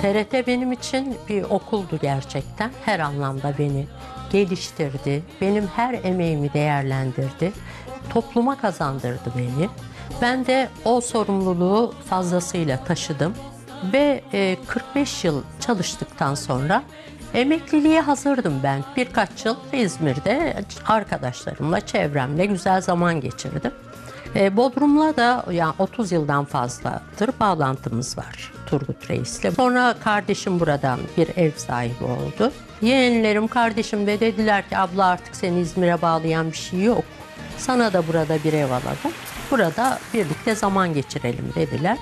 TRT benim için bir okuldu gerçekten. Her anlamda beni geliştirdi. Benim her emeğimi değerlendirdi. Topluma kazandırdı beni. Ben de o sorumluluğu fazlasıyla taşıdım. Ve 45 yıl çalıştıktan sonra emekliliğe hazırdım ben. Birkaç yıl İzmir'de arkadaşlarımla, çevremle güzel zaman geçirdim. Bodrum'la da yani 30 yıldan fazladır bağlantımız var Turgut Reis'le. Sonra kardeşim buradan bir ev sahibi oldu. Yeğenlerim, kardeşim de dediler ki abla artık seni İzmir'e bağlayan bir şey yok. Sana da burada bir ev alalım. Burada birlikte zaman geçirelim dediler.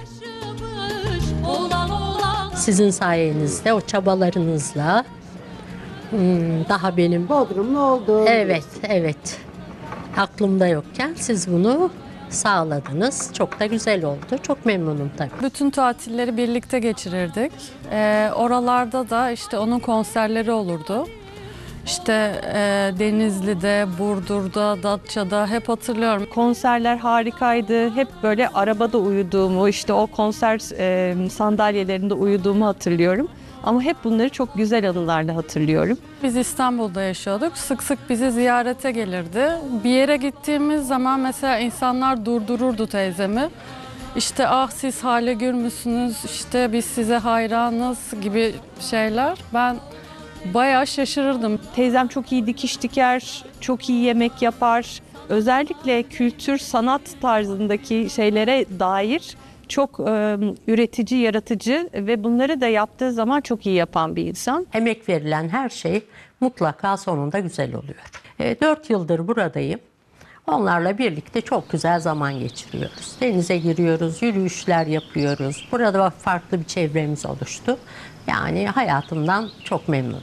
Sizin sayenizde, o çabalarınızla daha benim... Bodrumlu oldu. Evet, evet. Aklımda yokken siz bunu sağladınız. Çok da güzel oldu. Çok memnunum tabii. Bütün tatilleri birlikte geçirirdik. Oralarda da işte onun konserleri olurdu. İşte Denizli'de, Burdur'da, Datça'da hep hatırlıyorum. Konserler harikaydı. Hep böyle arabada uyuduğumu, işte o konser sandalyelerinde uyuduğumu hatırlıyorum. Ama hep bunları çok güzel anılarla hatırlıyorum. Biz İstanbul'da yaşıyorduk. Sık sık bizi ziyarete gelirdi. Bir yere gittiğimiz zaman mesela insanlar durdururdu teyzemi. İşte ah siz Hale Gür müsünüz, işte biz size hayranız gibi şeyler. Ben bayağı şaşırırdım. Teyzem çok iyi dikiş diker, çok iyi yemek yapar. Özellikle kültür, sanat tarzındaki şeylere dair çok üretici, yaratıcı ve bunları da yaptığı zaman çok iyi yapan bir insan. Emek verilen her şey mutlaka sonunda güzel oluyor. 4 yıldır buradayım. Onlarla birlikte çok güzel zaman geçiriyoruz. Denize giriyoruz, yürüyüşler yapıyoruz. Burada farklı bir çevremiz oluştu. Yani hayatımdan çok memnunum.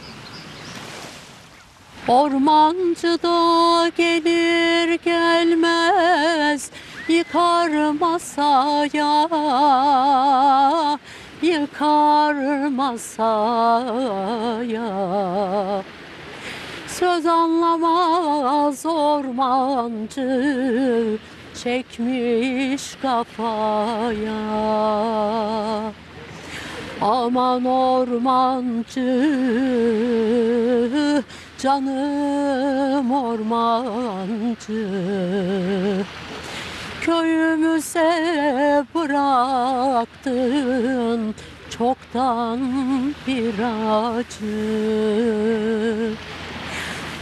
Ormancı da gelir gelmez yıkar masaya, yıkar masaya. Söz anlamaz ormancı çekmiş kafaya. Aman ormancı, canım ormancı, köyümüze bıraktın çoktan bir acı.